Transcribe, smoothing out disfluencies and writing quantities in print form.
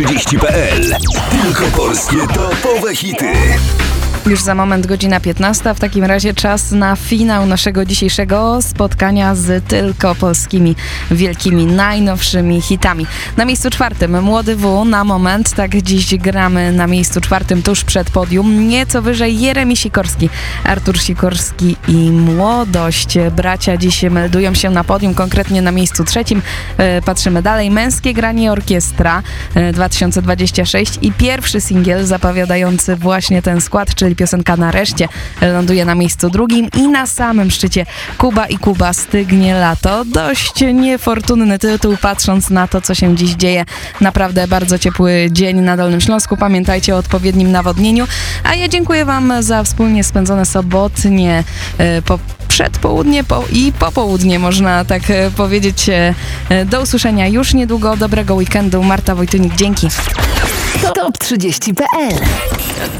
30.pl. Tylko polskie topowe hity. Już za moment godzina 15. W takim razie czas na finał naszego dzisiejszego spotkania z tylko polskimi wielkimi, najnowszymi hitami. Na miejscu czwartym Młody W na moment. Tak dziś gramy na miejscu czwartym tuż przed podium. Nieco wyżej Jeremi Sikorski, Artur Sikorski i Młodość. Bracia dziś meldują się na podium, konkretnie na miejscu trzecim. Patrzymy dalej. Męskie granie orkiestra 2026 i pierwszy singiel zapowiadający właśnie ten skład, czyli piosenka Nareszcie, ląduje na miejscu drugim i na samym szczycie Kuba i Kuba, Stygnie lato. Dość niefortunny tytuł, patrząc na to, co się dziś dzieje. Naprawdę bardzo ciepły dzień na Dolnym Śląsku. Pamiętajcie o odpowiednim nawodnieniu. A ja dziękuję Wam za wspólnie spędzone sobotnie przedpołudnie i popołudnie, można tak powiedzieć. Do usłyszenia już niedługo. Dobrego weekendu. Marta Wojtunik, dzięki. Top 30.pl